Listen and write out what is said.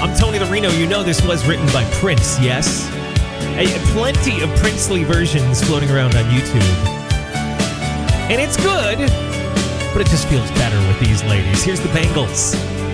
I'm Tony the Reno. You know this was written by Prince, yes? Plenty of princely versions floating around on YouTube. And it's good, but it just feels better with these ladies. Here's the Bangles.